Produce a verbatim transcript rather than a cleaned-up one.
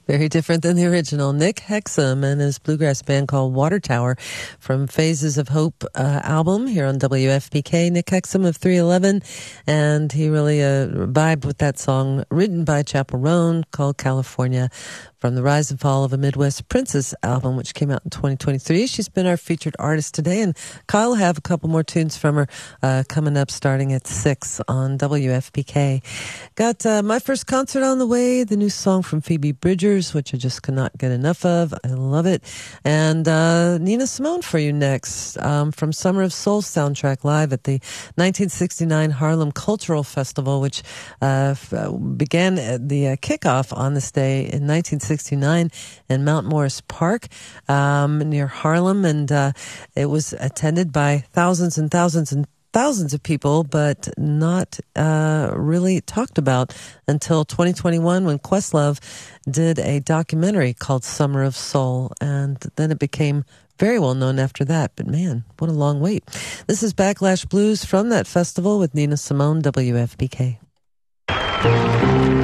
Very different than the original. Nick Hexum and his bluegrass band called Water Tower from Phases of Hope uh, album here on W F P K. Nick Hexum of three eleven, and he really uh, vibed with that song written by Chappell Roan called California from the Rise and Fall of a Midwest Princess album, which came out in twenty twenty-three. She's been our featured artist today, and Kyle will have a couple more tunes from her uh, coming up starting at six on W F P K. Got uh, My First Concert on the way, the new song from Phoebe Bridgers, which I just cannot get enough of. I love it. And uh, Nina Simone for you next um, from Summer of Soul soundtrack live at the nineteen sixty-nine Harlem Cultural Festival, which uh, f- began at the uh, kickoff on this day in nineteen sixty-nine in Mount Morris Park um, near Harlem. And uh, it was attended by thousands and thousands and thousands of people, but not uh, really talked about until twenty twenty-one when Questlove did a documentary called Summer of Soul, and then it became very well known after that. But man, what a long wait. This is Backlash Blues from that festival with Nina Simone, W F P K.